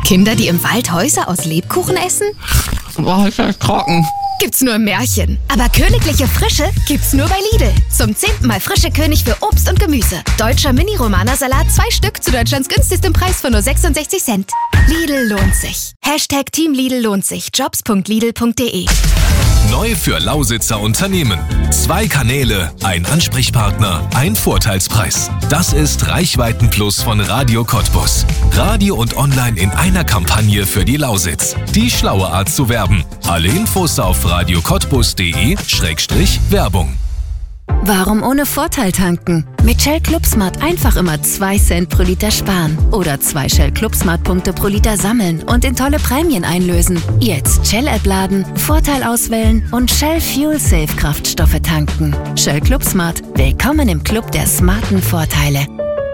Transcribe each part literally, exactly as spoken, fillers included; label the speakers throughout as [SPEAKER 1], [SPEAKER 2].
[SPEAKER 1] Kinder, die im Wald Häuser aus Lebkuchen essen?
[SPEAKER 2] Boah, ist das trocken.
[SPEAKER 1] Gibt's nur im Märchen. Aber königliche Frische gibt's nur bei Lidl. Zum zehnten Mal frische König für Obst und Gemüse. Deutscher Mini-Romana-Salat, zwei Stück zu Deutschlands günstigstem Preis von nur sechsundsechzig Cent. Lidl lohnt sich. Hashtag Team Lidl lohnt sich. jobs punkt lidl punkt de.
[SPEAKER 3] Neu für Lausitzer Unternehmen. Zwei Kanäle, ein Ansprechpartner, ein Vorteilspreis. Das ist Reichweitenplus von Radio Cottbus. Radio und Online in einer Kampagne für die Lausitz. Die schlaue Art zu werben. Alle Infos auf radio cottbus punkt de Schrägstrich Werbung.
[SPEAKER 1] Warum ohne Vorteil tanken? Mit Shell ClubSmart einfach immer zwei Cent pro Liter sparen. Oder zwei Shell ClubSmart-Punkte pro Liter sammeln und in tolle Prämien einlösen. Jetzt Shell-App laden, Vorteil auswählen und Shell Fuel Safe Kraftstoffe tanken. Shell ClubSmart. Willkommen im Club der smarten Vorteile.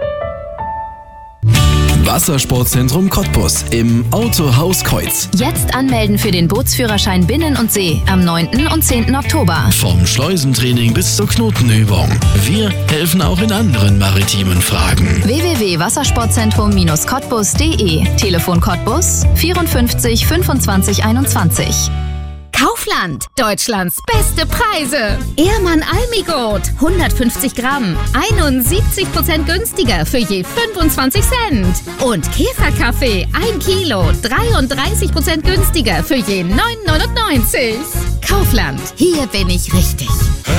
[SPEAKER 4] Wassersportzentrum Cottbus im Autohaus Kreuz.
[SPEAKER 1] Jetzt anmelden für den Bootsführerschein Binnen und See am neunten und zehnten Oktober.
[SPEAKER 4] Vom Schleusentraining bis zur Knotenübung. Wir helfen auch in anderen maritimen Fragen.
[SPEAKER 1] w w w punkt wassersportzentrum cottbus punkt de. Telefon Cottbus vierundfünfzig fünfundzwanzig einundzwanzig. Kaufland, Deutschlands beste Preise. Ehrmann Almigurt, hundertfünfzig Gramm, einundsiebzig Prozent günstiger für je fünfundzwanzig Cent. Und Käferkaffee, ein Kilo, dreiunddreißig Prozent günstiger für je neun neunundneunzig. Kaufland, hier bin ich richtig.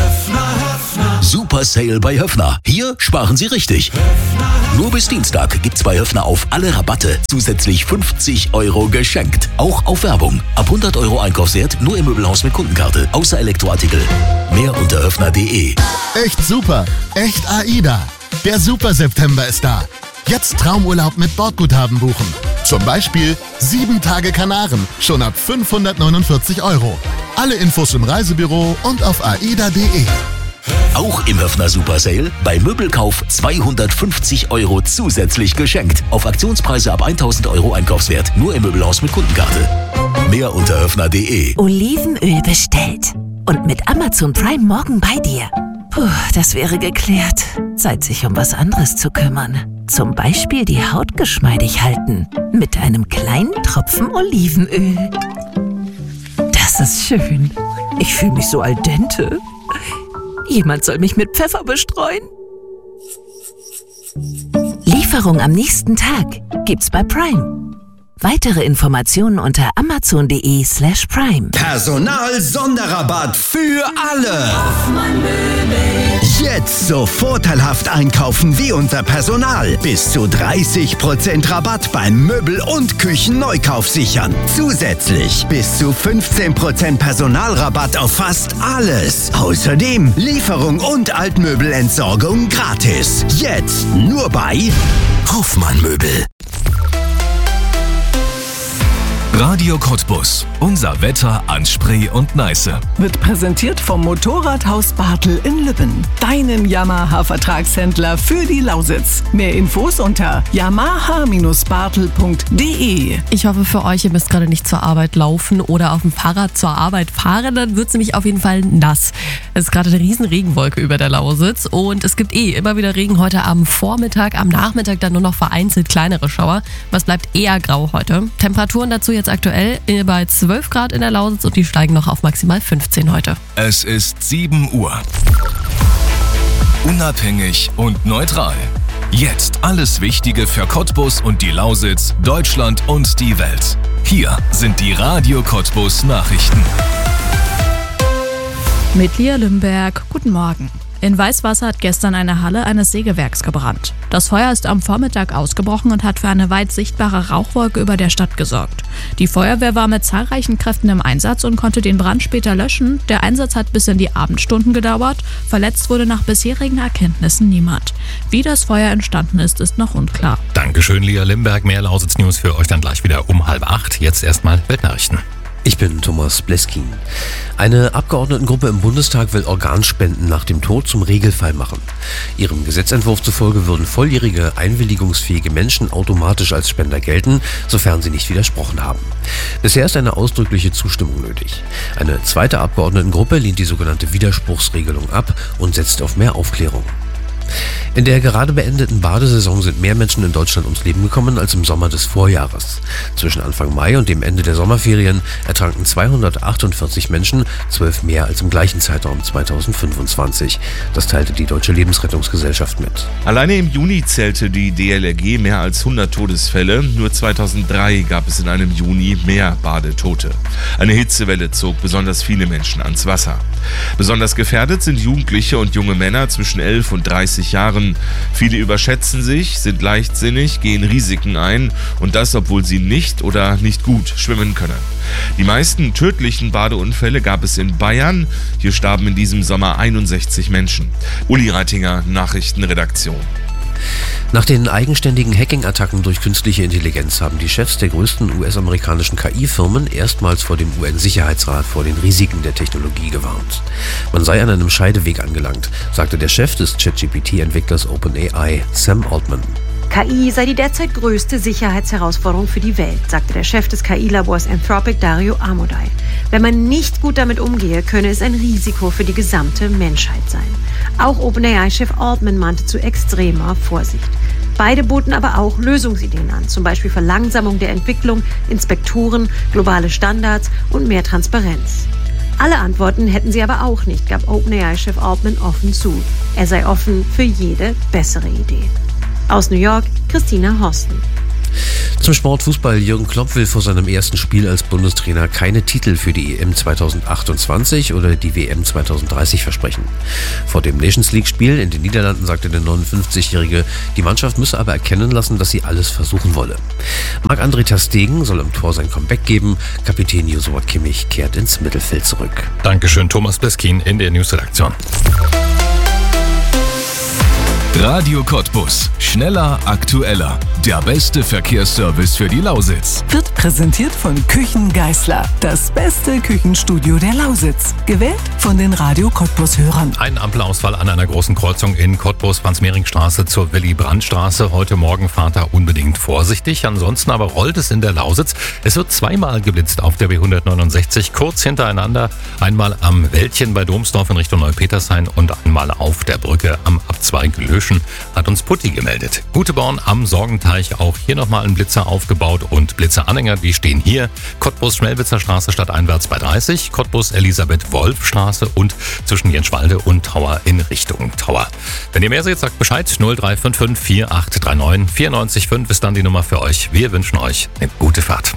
[SPEAKER 5] Super Sale bei Höffner. Hier sparen Sie richtig. Nur bis Dienstag gibt's bei Höffner auf alle Rabatte zusätzlich fünfzig Euro geschenkt. Auch auf Werbung. Ab hundert Euro Einkaufswert nur im Möbelhaus mit Kundenkarte. Außer Elektroartikel. Mehr unter höffner punkt de.
[SPEAKER 6] Echt super. Echt AIDA. Der Super September ist da. Jetzt Traumurlaub mit Bordguthaben buchen. Zum Beispiel sieben Tage Kanaren. Schon ab fünfhundertneunundvierzig Euro. Alle Infos im Reisebüro und auf aida punkt de.
[SPEAKER 5] Auch im Höffner Super Sale bei Möbelkauf zweihundertfünfzig Euro zusätzlich geschenkt. Auf Aktionspreise ab tausend Euro Einkaufswert. Nur im Möbelhaus mit Kundenkarte. Mehr unter höffner punkt de.
[SPEAKER 7] Olivenöl bestellt. Und mit Amazon Prime morgen bei dir. Puh, das wäre geklärt. Zeit, sich um was anderes zu kümmern. Zum Beispiel die Haut geschmeidig halten. Mit einem kleinen Tropfen Olivenöl. Das ist schön. Ich fühle mich so al dente. Jemand soll mich mit Pfeffer bestreuen. Lieferung am nächsten Tag gibt's bei Prime. Weitere Informationen unter amazon punkt de slash prime.
[SPEAKER 8] Personal-Sonderrabatt für alle. Jetzt so vorteilhaft einkaufen wie unser Personal. Bis zu dreißig Prozent Rabatt beim Möbel- und Küchenneukauf sichern. Zusätzlich bis zu fünfzehn Prozent Personalrabatt auf fast alles. Außerdem Lieferung und Altmöbelentsorgung gratis. Jetzt nur bei
[SPEAKER 5] Hoffmann Möbel. Radio Cottbus. Unser Wetter an Spree und Neiße.
[SPEAKER 9] Wird präsentiert vom Motorradhaus Bartel in Lübben. Deinem Yamaha-Vertragshändler für die Lausitz. Mehr Infos unter yamaha Bindestrich bartel punkt de.
[SPEAKER 10] Ich hoffe für euch, ihr müsst gerade nicht zur Arbeit laufen oder auf dem Fahrrad zur Arbeit fahren. Dann wird es nämlich auf jeden Fall nass. Es ist gerade eine riesen Regenwolke über der Lausitz. Und es gibt eh immer wieder Regen heute am Vormittag. Am Nachmittag dann nur noch vereinzelt kleinere Schauer. Was bleibt eher grau heute. Temperaturen dazu jetzt aktuell bei zwölf Grad in der Lausitz und die steigen noch auf maximal fünfzehn heute.
[SPEAKER 3] Es ist sieben Uhr. Unabhängig und neutral. Jetzt alles Wichtige für Cottbus und die Lausitz, Deutschland und die Welt. Hier sind die Radio Cottbus Nachrichten.
[SPEAKER 11] Mit Lia Limberg, guten Morgen. In Weißwasser hat gestern eine Halle eines Sägewerks gebrannt. Das Feuer ist am Vormittag ausgebrochen und hat für eine weit sichtbare Rauchwolke über der Stadt gesorgt. Die Feuerwehr war mit zahlreichen Kräften im Einsatz und konnte den Brand später löschen. Der Einsatz hat bis in die Abendstunden gedauert. Verletzt wurde nach bisherigen Erkenntnissen niemand. Wie das Feuer entstanden ist, ist noch unklar.
[SPEAKER 12] Dankeschön, Lia Limberg. Mehr Lausitz-News für euch dann gleich wieder um halb acht. Jetzt erstmal Weltnachrichten.
[SPEAKER 13] Ich bin Thomas Bleskin. Eine Abgeordnetengruppe im Bundestag will Organspenden nach dem Tod zum Regelfall machen. Ihrem Gesetzentwurf zufolge würden volljährige, einwilligungsfähige Menschen automatisch als Spender gelten, sofern sie nicht widersprochen haben. Bisher ist eine ausdrückliche Zustimmung nötig. Eine zweite Abgeordnetengruppe lehnt die sogenannte Widerspruchsregelung ab und setzt auf mehr Aufklärung. In der gerade beendeten Badesaison sind mehr Menschen in Deutschland ums Leben gekommen als im Sommer des Vorjahres. Zwischen Anfang Mai und dem Ende der Sommerferien ertranken zweihundertachtundvierzig Menschen, zwölf mehr als im gleichen Zeitraum zweitausendfünfundzwanzig. Das teilte die Deutsche Lebensrettungsgesellschaft mit.
[SPEAKER 14] Alleine im Juni zählte die D L R G mehr als hundert Todesfälle. Nur zweitausenddrei gab es in einem Juni mehr Badetote. Eine Hitzewelle zog besonders viele Menschen ans Wasser. Besonders gefährdet sind Jugendliche und junge Männer zwischen elf und dreißig Jahren. Viele überschätzen sich, sind leichtsinnig, gehen Risiken ein und das, obwohl sie nicht oder nicht gut schwimmen können. Die meisten tödlichen Badeunfälle gab es in Bayern. Hier starben in diesem Sommer einundsechzig Menschen. Uli Reitinger, Nachrichtenredaktion.
[SPEAKER 13] Nach den eigenständigen Hacking-Attacken durch künstliche Intelligenz haben die Chefs der größten U S-amerikanischen K I-Firmen erstmals vor dem U N-Sicherheitsrat vor den Risiken der Technologie gewarnt. Man sei an einem Scheideweg angelangt, sagte der Chef des ChatGPT-Entwicklers OpenAI, Sam Altman.
[SPEAKER 15] K I sei die derzeit größte Sicherheitsherausforderung für die Welt, sagte der Chef des K I-Labors Anthropic, Dario Amodei. Wenn man nicht gut damit umgehe, könne es ein Risiko für die gesamte Menschheit sein. Auch OpenAI-Chef Altman mahnte zu extremer Vorsicht. Beide boten aber auch Lösungsideen an, zum Beispiel Verlangsamung der Entwicklung, Inspektoren, globale Standards und mehr Transparenz. Alle Antworten hätten sie aber auch nicht, gab OpenAI-Chef Altman offen zu. Er sei offen für jede bessere Idee. Aus New York, Christina Horsten.
[SPEAKER 13] Zum Sportfußball. Jürgen Klopp will vor seinem ersten Spiel als Bundestrainer keine Titel für die E M zweitausendachtundzwanzig oder die W M zweitausenddreißig versprechen. Vor dem Nations-League-Spiel in den Niederlanden sagte der neunundfünfzigjährige, die Mannschaft müsse aber erkennen lassen, dass sie alles versuchen wolle. Marc-André ter Stegen soll im Tor sein Comeback geben. Kapitän Joshua Kimmich kehrt ins Mittelfeld zurück.
[SPEAKER 12] Dankeschön, Thomas Bleskin in der Newsredaktion.
[SPEAKER 3] Radio Cottbus. Schneller, aktueller. Der beste Verkehrsservice für die Lausitz.
[SPEAKER 9] Wird präsentiert von Küchen Geisler. Das beste Küchenstudio der Lausitz. Gewählt von den Radio Cottbus-Hörern.
[SPEAKER 12] Ein Ampelausfall an einer großen Kreuzung in Cottbus, Franz-Mehring-Straße zur Willy-Brandt-Straße. Heute Morgen fahrt da unbedingt vorsichtig. Ansonsten aber rollt es in der Lausitz. Es wird zweimal geblitzt auf der B hundertneunundsechzig, kurz hintereinander. Einmal am Wäldchen bei Domsdorf in Richtung Neupetershain und einmal auf der Brücke am Abzweig Löschen, hat uns Putti gemeldet. Guteborn am Sorgenteich, auch hier nochmal ein Blitzer aufgebaut und Blitzeranhänger, die stehen hier. Cottbus Schmelwitzer Straße stadteinwärts bei dreißig, Cottbus Elisabeth-Wolf-Straße und zwischen Jenschwalde und Tauer in Richtung Tauer. Wenn ihr mehr seht, sagt Bescheid. null drei fünf fünf vier acht drei neun vier neun fünf ist dann die Nummer für euch. Wir wünschen euch eine gute Fahrt.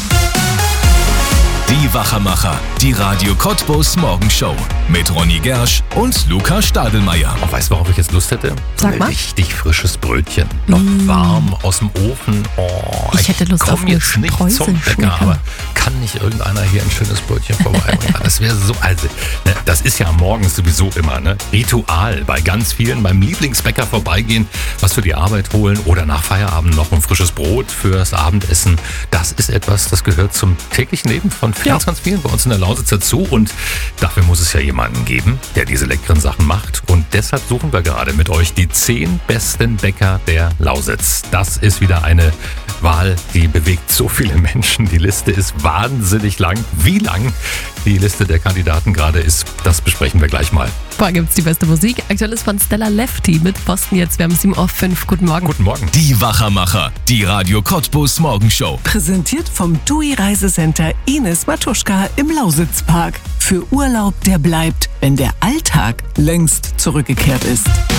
[SPEAKER 3] Die Wachermacher, die Radio Cottbus Morgenshow mit Ronny Gersch und Luca Stadelmeier.
[SPEAKER 12] Oh, weißt du, worauf ich jetzt Lust hätte?
[SPEAKER 10] Sag mal.
[SPEAKER 12] Ein richtig frisches Brötchen. Noch
[SPEAKER 10] Mm.
[SPEAKER 12] warm aus dem Ofen. Oh,
[SPEAKER 10] Ich hätte Lust
[SPEAKER 12] komm
[SPEAKER 10] auf eine
[SPEAKER 12] jetzt nicht zum Bäcker,
[SPEAKER 10] Streuselschnecken.
[SPEAKER 12] aber kann nicht irgendeiner hier ein schönes Brötchen vorbeibringen? Das wäre so, also, ne, das ist ja morgens sowieso immer, ne? Ritual bei ganz vielen beim Lieblingsbäcker vorbeigehen, was für die Arbeit holen oder nach Feierabend noch ein frisches Brot fürs Abendessen. Das ist etwas, das gehört zum täglichen Leben von ganz, ganz vielen bei uns in der Lausitz dazu und dafür muss es ja jemanden geben, der diese leckeren Sachen macht und deshalb suchen wir gerade mit euch die zehn besten Bäcker der Lausitz. Das ist wieder eine Wahl, die bewegt so viele Menschen. Die Liste ist wahnsinnig lang. Wie lang die Liste der Kandidaten gerade ist, das besprechen wir gleich mal.
[SPEAKER 10] Vorher gibt's die beste Musik. Aktuell ist von Stella Lefty mit Boston jetzt. Wir haben sieben Uhr fünf. Guten Morgen.
[SPEAKER 12] Guten Morgen.
[SPEAKER 3] Die Wachermacher, die Radio Cottbus Morgenshow.
[SPEAKER 9] Präsentiert vom T U I Reisecenter Ines Matuschka im Lausitzpark. Für Urlaub, der bleibt, wenn der Alltag längst zurückgekehrt ist.